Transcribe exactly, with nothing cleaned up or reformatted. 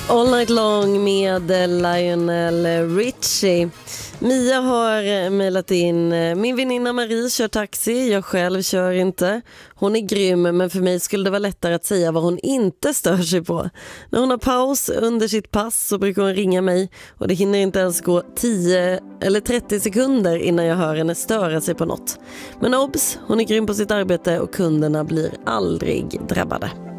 All Night Long med Lionel Richie. Mia har mejlat in: min väninna Marie kör taxi, jag själv kör inte. Hon är grym, men för mig skulle det vara lättare att säga vad hon inte stör sig på. När hon har paus under sitt pass så brukar hon ringa mig, och det hinner inte ens gå tio eller trettio sekunder innan jag hör henne störa sig på något. Men obs, hon är grym på sitt arbete och kunderna blir aldrig drabbade.